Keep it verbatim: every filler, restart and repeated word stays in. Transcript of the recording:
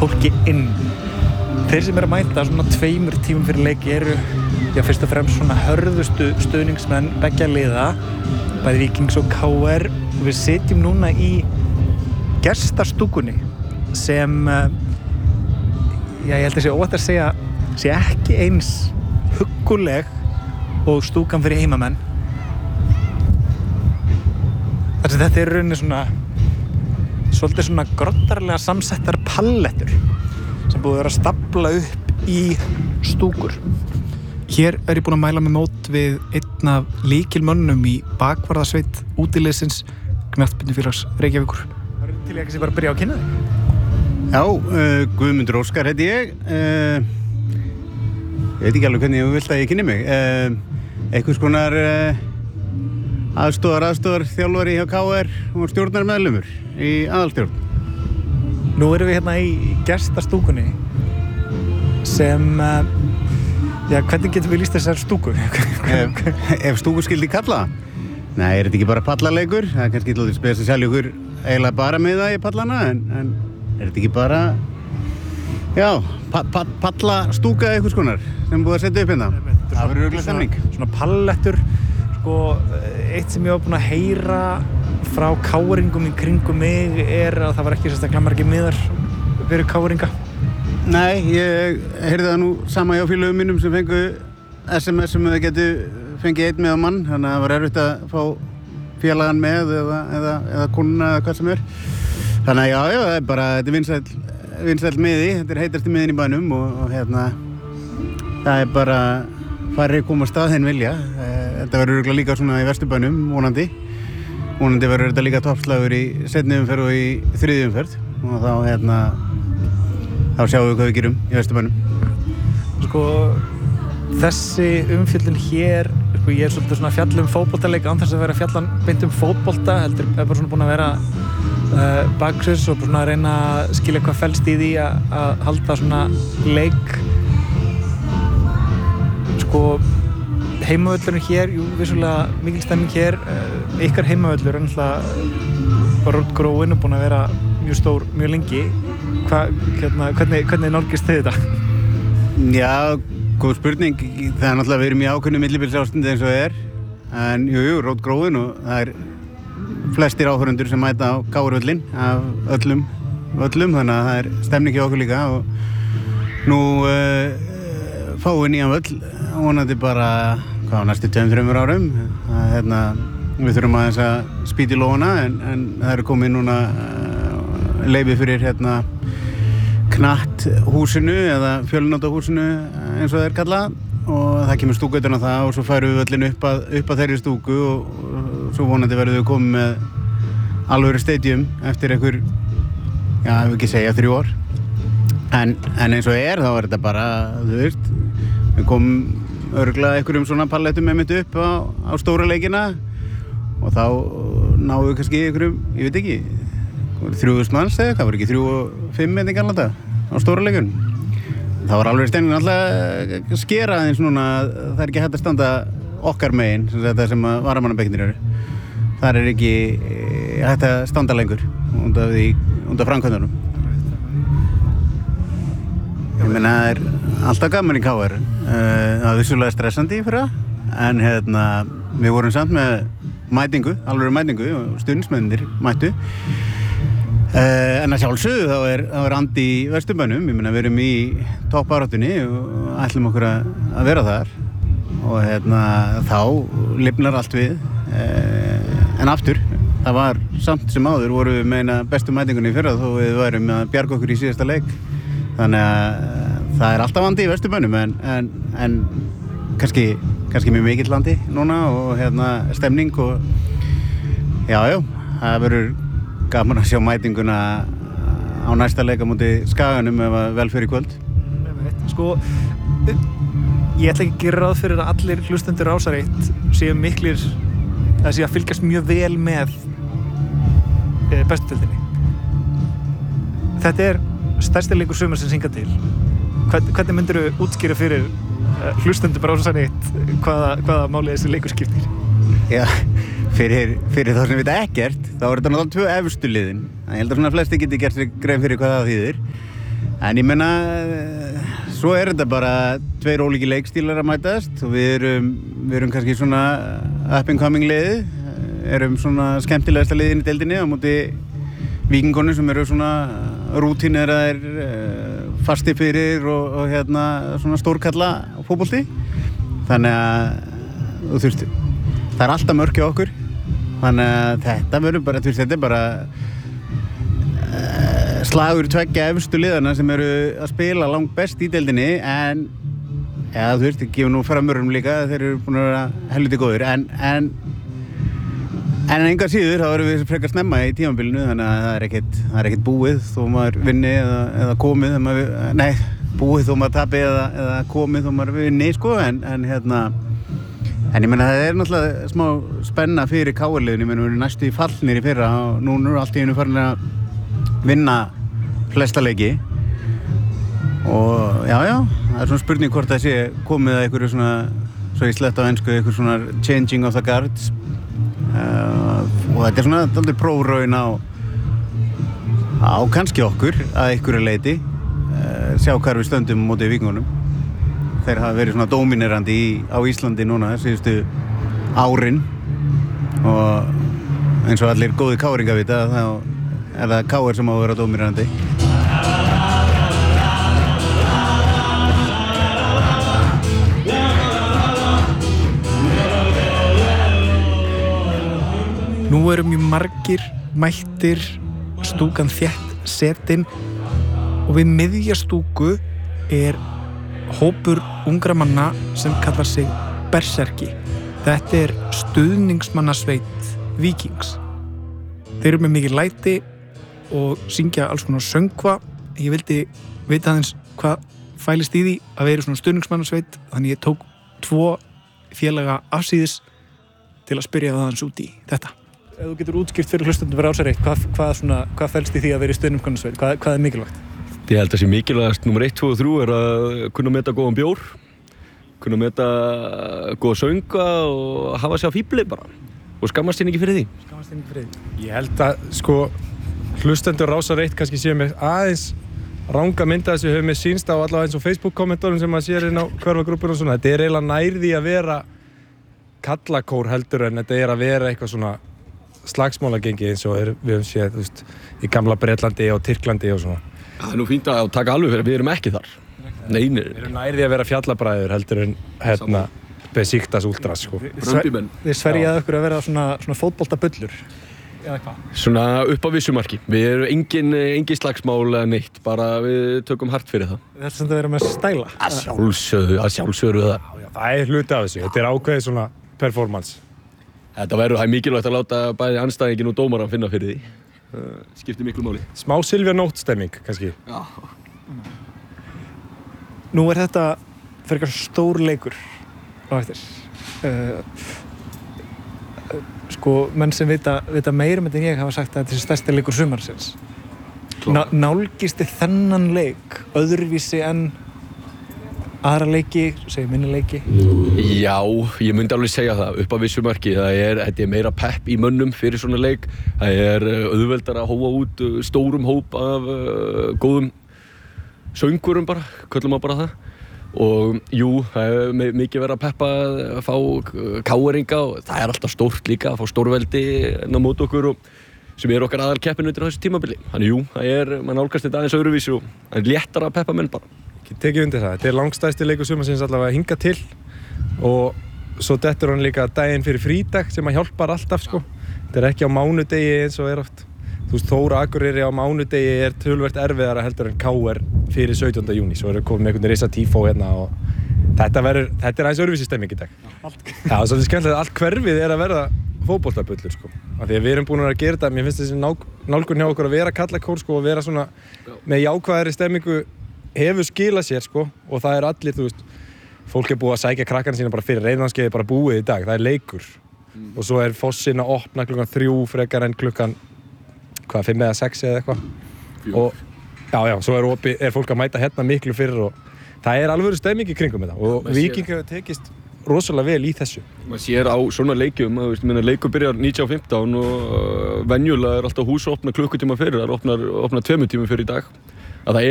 fólki inn. Þeir sem eru að mæta svona tveimur tímum fyrir leik eru já, fyrst og fremst svona hörðustu stuðningsmenn beggja liða, bæði Víkings og K R. Við sitjum núna í gestastúkunni sem já, ég held að sé óhætt að segja sé ekki eins hugguleg og stúkan fyrir heimamenn. Þess að þetta er rauninni svona svolítið svona groddarlega samsettar pallettur sem búið að vera að stafla upp í stúkur. Hér er ég búinn að mæla með mót við einn af lykilmönnum í bakvarðasveit útiliðsins Knattspyrnufélags Reykjavíkur. Það eru til ég ekki sem bara að byrja á að kynna þig. Já, uh, Guðmundur Óskar heiti ég. Uh, ég veit ekki alveg hvernig ég vilt að ég kynni mig. Uh, einhvers konar uh, aðstoðar, aðstoðar þjálfari hjá K R og stjórnarmeðlumur í aðalstjórn. Nú erum við hérna í gestastúkunni sem uh, já, hvernig getum við lýst þessar stúku? ef, ef stúku skildi kalla? Nei, er þetta ekki bara pallaleikur? Það er kannski til að spesa sjálf ykkur eiginlega bara með það í pallana, en, en er þetta ekki bara, já, pa, pa, pallastúka einhvers konar sem búið að setja upp hérna? Það verður örugglega stemning. Svona pallettur, sko, eitt sem ég var búinn að heyra frá káringum í kringum mig er að það var ekki sérstaklega margir miðar fyrir káringa. Nei, ég heyrði það nú sama hjá félögum mínum sem fengu S M S sem þau getu fengið einn með á mann, þannig að það var erfitt að fá félagann með eða, eða, eða konuna eða hvað sem er. Þannig að já, já, það er bara, þetta er vinsæll, vinsæll miði, þetta er heitasti miðin í bænum og, og hérna, það er bara færri koma stað en vilja. Þetta verður örugglega líka svona í Vesturbænum, vonandi. Vonandi verður þetta líka toppslagur í seinni umferð og í þriðju umferð og þá hérna þá sjáum við hvað við gerum í Vesturbænum. Sko, þessi umfjöllun hér, sko, ég er svolítið svona að fjalla um fótboltaleik án þess að vera að fjalla beint um fótbolta, heldur er bara svona búin að vera uh, baksins og svona að reyna að skilja hvað felst í því að, að halda svona leik. Sko, heimavöllurinn hér, jú, vissulega mikil stemming hér, uh, ykkar heimavöllur er náttúrulega rótgróin og búin að vera mjög stór mjög lengi. Hva, hérna, hvernig, hvernig nálgist þið þetta? Já, góð spurning. Það er náttúrulega við erum í ákveðnu millibilsástandi eins og það er, en jú, jú, rótgróin og það er flestir áhorfendur sem mæta á K R-völlinn af öllum völlum, þannig að það er stemning hjá okkur líka og nú uh, fáum við nýjan völl vonandi bara hvað á næstu tveimur þremur árum. Það, hérna, við þurfum aðeins að spýta í lófana en, en það eru komið núna uh, leyfi fyrir hérna knatthúsinu eða fjölnotahúsinu eins og það er kallað og það kemur stúku utan á það og svo færum við völlin upp að, upp að þeirri stúku og, og svo vonandi verðum við komið með alvöru stadium eftir einhver, já, ef við ekki segja þrjú ár. En, en eins og er, þá er þetta bara, þú veist, við komum örugglega einhverjum svona pallettum með mitt upp á, á stóra leikina og þá náum við kannski einhverjum, ég veit ekki, þrjú þúsund manns eða hvað, var ekki þrjú og fimm eða ekki alltaf á stóra leikun. Það var alveg stemning alltaf að skera aðeins núna, það er ekki hægt að standa okkar megin, sem þetta sem að varamannabekkirnir eru. Það er ekki hægt að standa lengur undan því, undan framkvæmdunum. Ég meina, það er alltaf gaman í K R. Það var vissulega stressandi í fyrra, en hérna, við vorum samt með mætingu, alveg mætingu og stuðningsmennir mættu. Uh, en að sjálfsögðu þá er, þá er andi í Vesturbænum, ég meina við erum í toppbaráttunni og ætlum okkur að, að vera þar og hérna þá lifnar allt við uh, en aftur, það var samt sem áður voru við með eina bestu mætingunni í fyrra þó við værum að bjarga okkur í síðasta leik þannig að það er alltaf andi í Vesturbænum en, en, en kannski, kannski mjög mikill andi núna og hérna stemning og jájá, það verður gaman að sjá mætinguna á næsta leik á móti Skaganum ef að vel fyrir kvöld. Sko, ég ætla ekki að gera ráð fyrir að allir hlustendur Rásar eitt séu miklir, eða séu að fylgjast mjög vel með e, bestu deildinni. Þetta er stærsti leikur sumarsins hingað til. Hvern, hvernig myndirðu útskýra fyrir e, hlustendur Rásar eitt hvaða, hvaða máli þessi leikur skiptir? Já. Fyrir, fyrir þá sem við þetta ekkert, þá er þetta náttúrulega tvö efstu liðin. Ég held að svona flesti geti gert sér grein fyrir hvað það þýðir. En ég menna, svo er þetta bara tveir ólíki leikstílar að mætast og við erum, við erum kannski svona up and coming liðið, erum svona skemmtilegasta liðin í deildinni á móti Víkingunum sem eru svona rútíneraðir, fasti fyrir og, og hérna svona stórkalla fótbolti. Þannig að, þú veist, það er alltaf mörk hjá okkur. Þannig að þetta verður bara, þú veist, þetta er bara slagur tveggja efstu liðana sem eru að spila langt best í deildinni en ja, þú veist, ég gefur nú framörum líka þeir eru búin að vera helviti góðir en en, en engar síður þá erum við frekar snemma í tímabilinu þannig að það er ekkert, það er ekkert búið þó maður vinni eða, eða komið maður, nei, búið þó maður tapi eða, eða komið þó maður vinni sko en, en hérna en ég meina það er náttúrulega smá spenna fyrir K R-liðinu, ég meina við erum næstu í fallnir í fyrra og núna eru allt í einu farin að vinna flesta leiki og já, já, það er svona spurning hvort það sé komið að einhverju svona, svo ég slett á ensku, einhverju svona changing of the guards uh, og þetta er svona dálítið prófraun á, á kannski okkur að einhverju leiti, uh, sjá hvar við stöndum móti Víkingunum. Þeir hafa verið svona dóminerandi í, á Íslandi núna síðustu árin og eins og allir góði káringa vita þá er það K R sem á að vera dóminerandi. Nú eru mjög margir mættir, stúkan þétt setin og við miðja stúku er hópur ungra manna sem kallar sig Berserki. Þetta er stuðningsmannasveit Víkings. Þeir eru með mikið læti og syngja alls konar söngva. Ég vildi vita aðeins hvað fælist í því að vera svona stuðningsmannasveit, þannig ég tók tvo félaga afsíðis til að spyrja það aðeins út í þetta. Ef þú getur útskýrt fyrir hlustendum fyrir Rásar eitt, hvað, hvað, svona, hvað fælst í því að vera í stuðningsmannasveit? Hvað, hvað er mikilvægt? Ég held að sé mikilvægast númer eitt, tvö og þrjú er að kunna meta góðan bjór, kunna meta góða sönga og hafa sig á fíbli bara og skammast þín ekki fyrir því. Skammast þín ekki fyrir því. Ég held að sko hlustendur Rásar eitt kannski séu með aðeins ranga mynda þessu höfum við sýnst á allavega eins og Facebook-kommentorum sem maður sér inn á hverfagrúppur og svona. Þetta er eiginlega nærði að vera kallakór heldur en þetta er að vera eitthvað svona slagsmálagengi eins og er, við höfum séð, þú veist, í gamla Bretlandi og Tyrklandi og svona. Það er nú fínt að taka alveg fyrir, við erum ekki þar. Nei, nei. Við erum nærði að vera fjallabræður heldur en hérna Besiktas Ultras, sko. Bröndimenn. Þið sverjaðu ykkur að vera svona, svona fótboltabullur. Eða hvað? Svona upp á vissu marki. Við erum engin, engin slagsmál eða neitt, bara við tökum hart fyrir það. Þetta er sem að vera með stæla. Að sjálfsögðu, að sjálfsögðu það. Já, já, það er hluti af þessu. Þetta er ákveðið svona performance. Þetta verður, það er mikilvægt að láta bæði andstæðinginn og dómarann finna fyrir því. Það skiptir miklu máli. Smá Silvia Nótt-stemming, kannski. Já. Nú er þetta fyrir eitthvað stór leikur á eftir. Uh, sko, menn sem vita, vita meira með þetta en ég hafa sagt að þetta er stærsti leikur sumarsins. Ná, nálgist þið þennan leik öðruvísi en aðra leiki, segja minni leiki? Já, ég myndi alveg segja það upp að vissu marki. Það er, þetta er meira pepp í mönnum fyrir svona leik. Það er auðveldar að hóa út stórum hóp af uh, góðum söngurum bara, köllum að bara það. Og jú, það er mikið verið að peppa að fá káeringa og það er alltaf stórt líka að fá stórveldi inn á móti okkur og sem er okkar aðal keppinautir á þessu tímabili. Þannig jú, það er, mann nálgast þetta aðeins öðruvísi og það er léttara að peppa menn bara. Tekið undir það. Þetta er langstærsti leikur sumarsins allavega að hinga til og svo dettur hann líka daginn fyrir frídag sem að hjálpar alltaf sko. Þetta er ekki á mánudegi eins og er oft. Þú veist, Þóra Akureyri á mánudegi er töluvert erfiðara heldur en K R fyrir sautjánda júní. Svo erum við komið með einhvern risa tífó hérna og þetta verður, þetta er aðeins öðruvísi stemming í dag. Já, það er svolítið skemmtilegt að allt hverfið er að verða fótboltabullur sko. Af því að við erum búin að gera þetta, mér finnst þessi nálgun hjá okkur að vera kallakór sko og vera svona með jákvæðari stemmingu hefur skilað sér sko og það er allir, þú veist, fólk er búið að sækja krakkarna sína bara fyrir reyðanskeiði bara búið í dag, það er leikur mm. og svo er fossinn að opna klukkan þrjú frekar en klukkan hvað, fimm eða sex eða eitthvað og já, já, svo er, opi, er fólk að mæta hérna miklu fyrir og það er alvöru stemming í kringum þetta og Víking hefur tekist rosalega vel í þessu. Maður sér á svona leikjum, að, veist, minna, leikur byrjar nítján fimmtán og uh, venjulega er alltaf hús opna klukkutíma fyrir, það er opnar, opnar tveimur tímum fyrir í dag. Að það